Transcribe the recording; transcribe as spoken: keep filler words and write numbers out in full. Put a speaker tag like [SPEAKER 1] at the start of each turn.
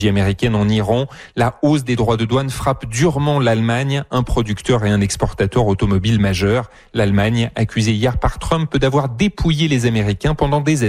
[SPEAKER 1] américaine en Iran. La hausse des droits de douane frappe durement l'Allemagne, un producteur et un exportateur automobile majeur. L'Allemagne, accusée hier par Trump d'avoir dépouillé les Américains pendant des années.